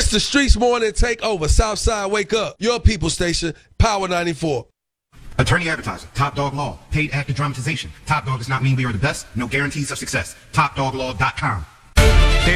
It's the Streets Morning Takeover. Southside, wake up. Your people station, Power 94. Attorney advertiser, Top Dog Law, paid actor dramatization. Top Dog does not mean we are the best, no guarantees of success. TopDogLaw.com.